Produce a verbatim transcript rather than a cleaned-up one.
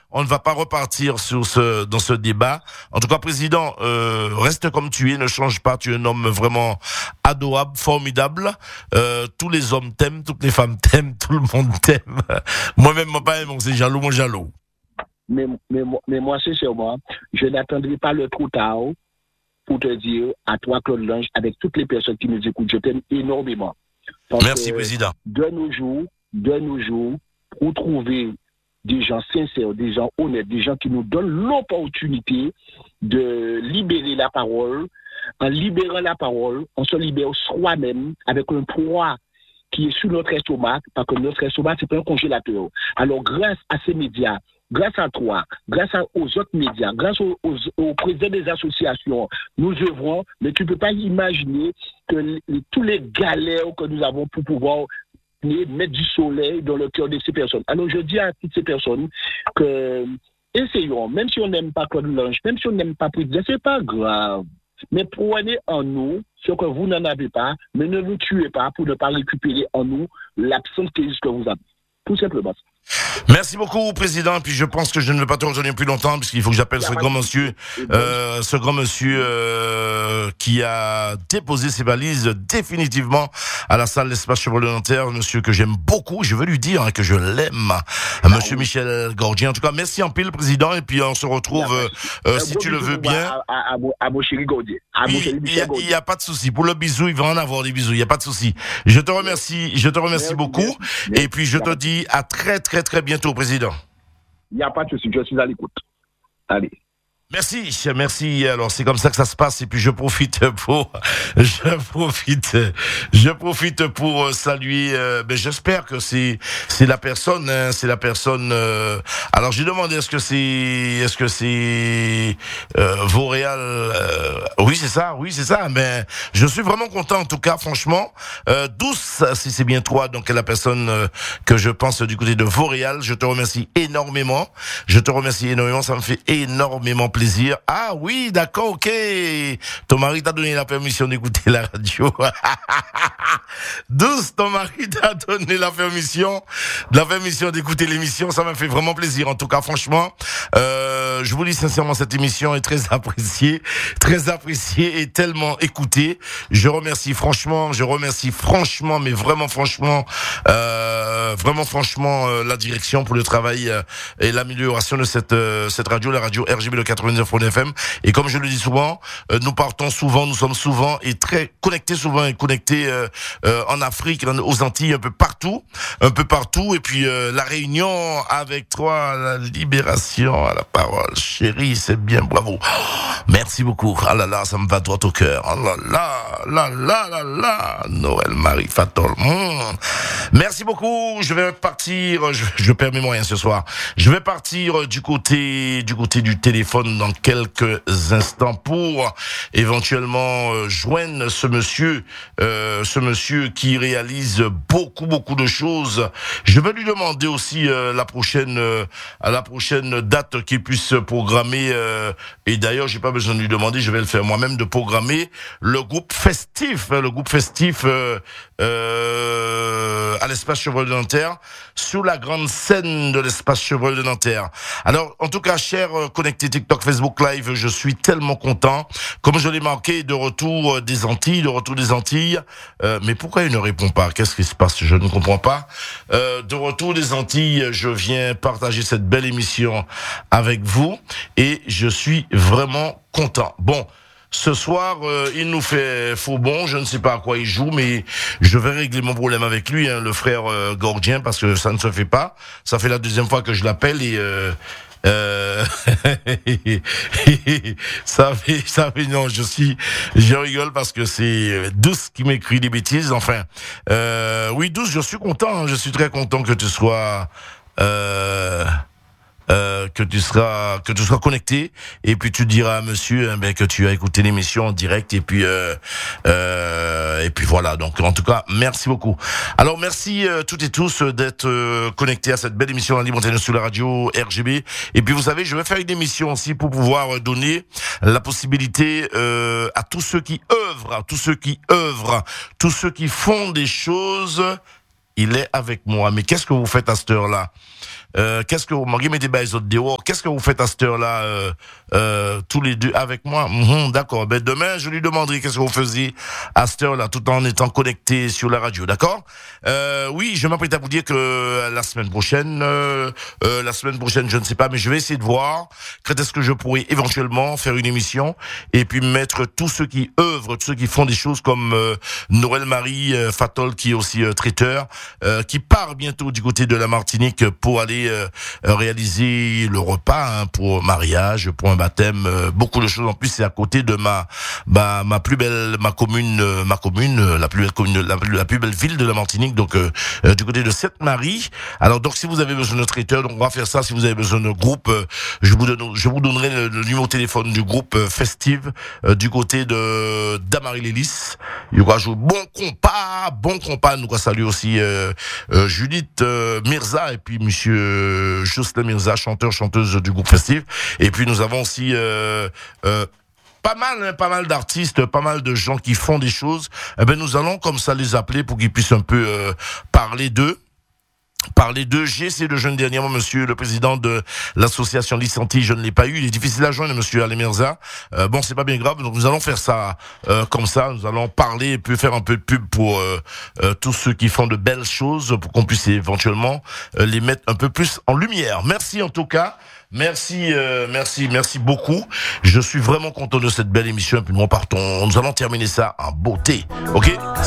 on ne va pas repartir sur ce, dans ce débat. En tout cas, président, euh, reste comme tu es, ne change pas. Tu es un homme vraiment adorable, formidable. Euh, tous les hommes t'aiment, toutes les femmes t'aiment, tout le monde t'aime. Moi-même, mon père, c'est jaloux, mon jaloux. Mais, mais, mais moi, sincèrement, je n'attendrai pas le trop tard pour te dire à toi, Claude Lange, avec toutes les personnes qui nous écoutent, je t'aime énormément. Parce Merci, président. De nos jours, de nos jours, pour trouver des gens sincères, des gens honnêtes, des gens qui nous donnent l'opportunité de libérer la parole. En libérant la parole, on se libère soi-même avec un poids qui est sur notre estomac, parce que notre estomac, c'est pas un congélateur. Alors, grâce à ces médias, grâce à toi, grâce aux autres médias, grâce aux, aux, aux présidents des associations, nous œuvrons, mais tu ne peux pas imaginer que les, tous les galères que nous avons pour pouvoir mettre du soleil dans le cœur de ces personnes. Alors, je dis à toutes ces personnes que essayons, même si on n'aime pas Claude Lange, même si on n'aime pas président, c'est pas grave. Mais prenez en nous ce que vous n'en avez pas, mais ne nous tuez pas pour ne pas récupérer en nous l'absentéisme que vous avez. Tout simplement. Merci beaucoup, président. Et puis je pense que je ne vais pas te retenir plus longtemps, puisqu'il faut que j'appelle ce grand monsieur, euh, ce grand monsieur euh, qui a déposé ses valises définitivement à la salle d'Espace Chevreuil de Nanterre, monsieur que j'aime beaucoup. Je veux lui dire hein, que je l'aime, monsieur Michel Gordien. En tout cas, merci en pile, président. Et puis on se retrouve, euh, euh, si tu le veux bien. À, à, à, à mon chéri Gordien. Il n'y a, a pas de souci. Pour le bisou, il va en avoir des bisous. Il n'y a pas de souci. Je te remercie. Je te remercie merci, beaucoup. Merci, merci, et puis je te dis à très très très bientôt, président. Il n'y a pas de souci. Je suis à l'écoute. Allez. Merci, merci. Alors c'est comme ça que ça se passe et puis je profite pour, je profite, je profite pour saluer. Euh, ben j'espère que c'est c'est la personne, hein, c'est la personne. Euh, alors j'ai demandé est-ce que c'est, est-ce que c'est euh, Vauréal euh, Oui c'est ça, oui c'est ça. Mais je suis vraiment content en tout cas, franchement. Euh, Douce, si c'est bien toi, donc la personne euh, que je pense du côté de Vauréal. Je te remercie énormément. Je te remercie énormément. Ça me fait énormément plaisir. Plaisir. Ah oui, d'accord, ok. Ton mari t'a donné la permission d'écouter la radio. Douce, ton mari t'a donné la permission, la permission d'écouter l'émission. Ça m'a fait vraiment plaisir. En tout cas, franchement, euh, je vous dis sincèrement, cette émission est très appréciée, très appréciée et tellement écoutée. Je remercie franchement, je remercie franchement, mais vraiment franchement, euh, vraiment franchement, euh, la direction pour le travail euh, et l'amélioration de cette euh, cette radio, la radio R G B le quatre-vingt-dix-neuf F M. Et comme je le dis souvent, euh, nous partons souvent, nous sommes souvent et très connectés souvent et connectés euh, euh, en Afrique, aux Antilles, un peu partout, un peu partout. Et puis euh, la Réunion avec toi, la libération à la parole, chérie, c'est bien, bravo. Oh, merci beaucoup. Ah là là, ça me va droit au cœur. Ah là là, là là là là, Noël Marie Fatol. Mmh. Merci beaucoup. Je vais partir. Je, je perds mes moyens ce soir. Je vais partir du côté du côté du téléphone dans quelques instants pour éventuellement euh, joindre ce monsieur, euh, ce monsieur qui réalise beaucoup beaucoup de choses. Je vais lui demander aussi euh, la prochaine, euh, à la prochaine date qu'il puisse programmer. Euh, et d'ailleurs, j'ai pas besoin de lui demander, je vais le faire moi-même de programmer le groupe festif, le groupe festif euh, euh, à l'espace Chevreuil de Nanterre, sur la grande scène de l'espace Chevreuil de Nanterre. Alors, en tout cas, chers euh, connectés TikTok, Facebook Live, je suis tellement content. Comme je l'ai marqué, de retour des Antilles, de retour des Antilles. Euh, mais pourquoi il ne répond pas? Qu'est-ce qui se passe? Je ne comprends pas. Euh, de retour des Antilles, je viens partager cette belle émission avec vous et je suis vraiment content. Bon. Ce soir, euh, il nous fait faux bon, je ne sais pas à quoi il joue, mais je vais régler mon problème avec lui, hein, le frère euh, Gordien, parce que ça ne se fait pas. Ça fait la deuxième fois que je l'appelle et... Euh, Euh... ça fait, ça fait, non, je suis, je rigole parce que c'est Douce qui m'écrit des bêtises, enfin, euh, oui, Douce, je suis content, hein, je suis très content que tu sois, euh, Euh, que tu seras que tu seras connecté et puis tu diras à monsieur hein, ben, que tu as écouté l'émission en direct et puis euh, euh, et puis voilà, donc en tout cas merci beaucoup. Alors merci euh, toutes et tous d'être euh, connectés à cette belle émission en libre antenne sur la radio R G B. Et puis vous savez, je vais faire une émission aussi pour pouvoir donner la possibilité euh, à tous ceux qui œuvrent, à tous ceux qui œuvrent, tous ceux qui font des choses. Il est avec moi. Mais qu'est-ce que vous faites à cette heure-là? euh, qu'est-ce que vous m'avez mis des bails autres dehors, qu'est-ce que vous faites à cette heure-là, euh, euh, tous les deux avec moi? Mmh, d'accord. Ben demain, je lui demanderai qu'est-ce que vous faisiez à cette heure-là, tout en étant connecté sur la radio, d'accord? Euh, oui, je m'apprête à vous dire que la semaine prochaine, euh, euh, la semaine prochaine, je ne sais pas, mais je vais essayer de voir quand est-ce que je pourrais éventuellement faire une émission et puis mettre tous ceux qui œuvrent, tous ceux qui font des choses comme euh, Noël Marie euh, Fatol, qui est aussi euh, traiteur, euh, qui part bientôt du côté de la Martinique pour aller euh, réaliser le repas hein, pour mariage, pour un baptême, euh, beaucoup de choses. En plus, c'est à côté de ma ma, ma plus belle, ma commune, euh, ma commune, euh, la plus belle commune, la, la plus belle ville de la Martinique, donc euh, euh, du côté de Sainte-Marie. Alors donc, si vous avez besoin de traiteur, donc on va faire ça. Si vous avez besoin de groupe, euh, je vous donne, je vous donnerai le, le numéro de téléphone du groupe euh, Festive euh, du côté de d'Amarie Lélis. Il va jouer bon compas, bon compas. Nous va saluer aussi euh, euh, Judith euh, Mirza et puis Monsieur Jocelyn Mirza, chanteur chanteuse du groupe Festive. Et puis nous avons aussi euh, euh, pas mal, hein, pas mal d'artistes, pas mal de gens qui font des choses. Eh ben nous allons comme ça les appeler pour qu'ils puissent un peu euh, parler d'eux. Parler d'eux, j'ai essayé de joindre dernièrement monsieur le président de l'association Lisanti, je ne l'ai pas eu, il est difficile à joindre monsieur Ali Mirza. Euh, bon, c'est pas bien grave, donc nous allons faire ça euh, comme ça, nous allons parler et puis faire un peu de pub pour euh, euh, tous ceux qui font de belles choses pour qu'on puisse éventuellement euh, les mettre un peu plus en lumière. Merci en tout cas. Merci, euh, merci, merci beaucoup. Je suis vraiment content de cette belle émission et puis nous partons, nous allons terminer ça en beauté. Ok?